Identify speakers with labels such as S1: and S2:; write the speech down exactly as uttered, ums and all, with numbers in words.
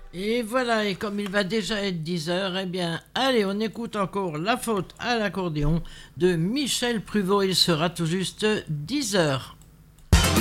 S1: Et voilà, et comme il va déjà être dix heures, eh bien, allez, on écoute encore La faute à l'accordéon de Michel Pruvot. Il sera tout juste dix heures.